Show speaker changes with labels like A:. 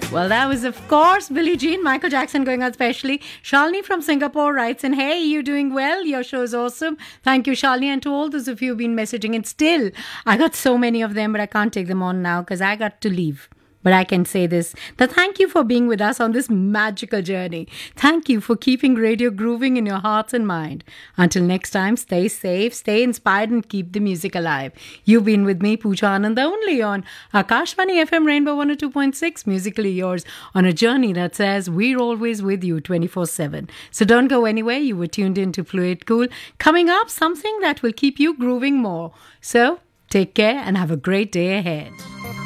A: Well, that was, of course, Billie Jean, Michael Jackson going out specially. Shalini from Singapore writes in, hey, you doing well? Your show is awesome. Thank you, Shalini. And to all those of you who've been messaging, and still, I got so many of them, but I can't take them on now because I got to leave. But I can say this, that thank you for being with us on this magical journey. Thank you for keeping radio grooving in your hearts and mind. Until next time, stay safe, stay inspired, and keep the music alive. You've been with me, Pooja Ananda, only on Akashvani FM Rainbow 102.6, musically yours, on a journey that says we're always with you 24/7. So don't go anywhere. You were tuned in to Fluid Cool. Coming up, something that will keep you grooving more. So take care and have a great day ahead.